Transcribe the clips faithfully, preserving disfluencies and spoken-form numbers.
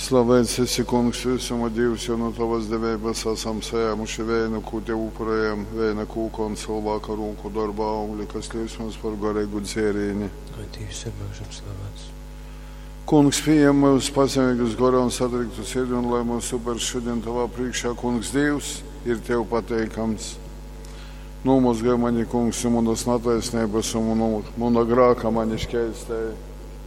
Slavēts esi, Kungs, visuma Dievs, jo no Tavas devības esam saņēmuši vēju, ko Tev upurējam, vēju kūka un cilvēka rūku darba augļi, kas liec mums par garīgu dzērieni. Lai Dievs ir mūžam slavēts. Kungs, pieņem mūs pazemīgus gorā un satriktu sirdi, un lai mūs super šodien Tavā priekšā, Kungs, Dievs, ir Tev pateikams. Nomazgāj mani, Kungs, un manas nataisnības, un mana grāka mani šķēstēja.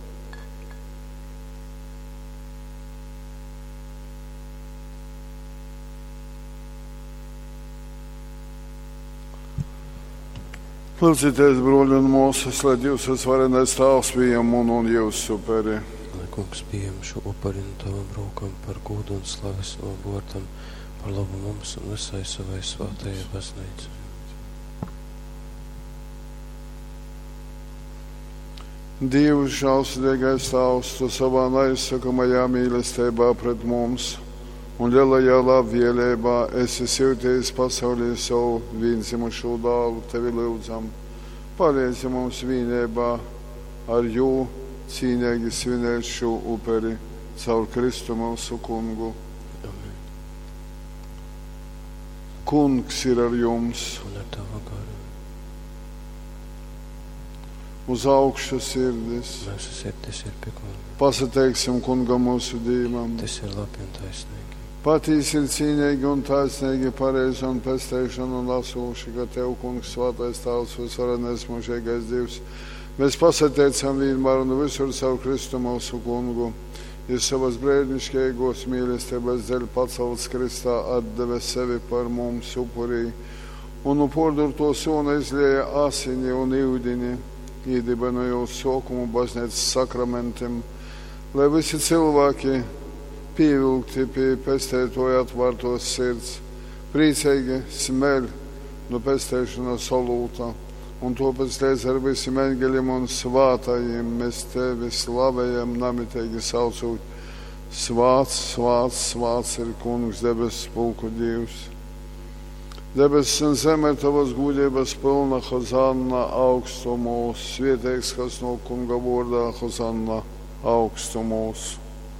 Lūdzīties, broļi un mūsas, lai Dievs visvarenais tēvs pieņem un, un jūs superi. Lai Kungs pieņem šo upari no Tavam rokam par godu un slavas un vārtam, par labu mums un visai savai svētajai baznīcai. Dievs, žēlsirdīgais tēvs, Tu savā neizsakamajā mīlestībā pret mums un lielajā labvēlībā esi silties pasaulē savu vienzimušo dēlu, Tevi lūdzam. Palīdzi mums vienībā ar jū cīnīgi svinēt šo uperi caur Kristu mūsu Kungu. Amen. Kungs ir ar jums. Un ar Tava garu. Uz augšu sirdis. Mūsu sirdis ir pie Kunga. Pasateiksim Kungam mūsu Dievam. Tas ir labi un taisnīgi. Patīs ir cīnīgi un taisnīgi, pareizi un pestēšana un lasūši, ka Tev, Kungs, svētais tēvs, visvarenais mūžīgais Dievs. Mēs pasateicam vienmēr un visur savu Kristu mūsu Kungu. Ir savas brēdnišķīgos mīlestības dēļ pacelts Kristā, atdeve sevi par mums upurī. Un upurdur to sūna izlieja asini un ūdeni, iedibinojot sokumu baznīcas sakramentiem, lai visi cilvēki pievilkti pie pestētoja atvārtos sirds, priecīgi smeļ no pestēšanas solūta, un to pēc teiz ar visiem eņģeļiem un svātajiem mēs Tevi slavējam, namitīgi saucot, svāts, svāts, svāts ir Kungs, debesu spulku Dievs. Debesis un zeme ir Tavas gudības pilna, hozanna augstumos, svētīgs, kas no Kunga vārdā, hozanna augstumos.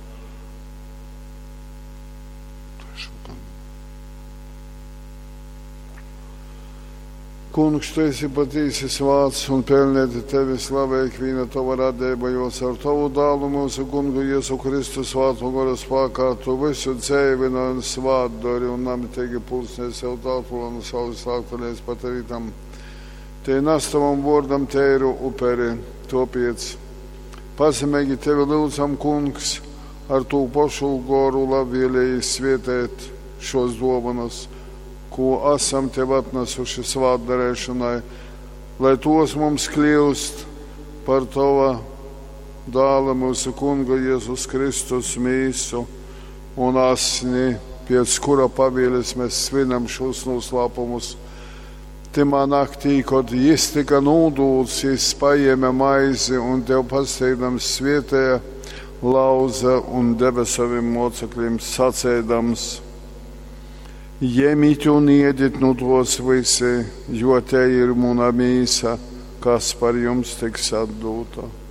Kungs, Tu esi patīsi svāts un pelnēti Tevi slavē ikviena Tava radība, jo ar Tavu dēlu mūsu Kungu Jēzu Kristu svātu gara spēkā Tu visu dzēvina un svātdori un namitīgi pulsnē sev tātu un savus sāktulies patarītam. Te nastavam vārdam teiru uperi, topiec. Pazemīgi Tevi lūdzam, Kungs, ar Tu pašu goru labvēlēji svietēt šos dāvanas, ko esam Tev atnesuši svātdarēšanai, lai tos mums kļūst par Tava dēla mūsu Kunga Jēzus Kristus mīsu un asni, pēc kura pavēles mēs svinam šos noslēpumus. Timā naktī, kad Jis tika nūdūts, Jis paēma maizi un Tev pasteidams svietēja lauza un deva saviem mocekļiem sacēdams: Ņemiet un ēdiet no tos visi, jo te ir mana mīsa, kas par jums tiks atdota.